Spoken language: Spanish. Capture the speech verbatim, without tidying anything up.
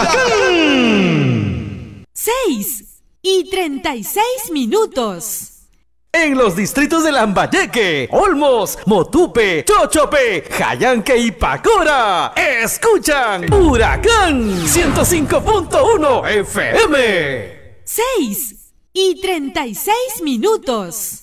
Huracán. seis y treinta y seis minutos. En los distritos de Lambayeque, Olmos, Motupe, Chochope, Jayanque y Pacora, escuchan Huracán ciento cinco punto uno F M. seis y treinta y seis minutos.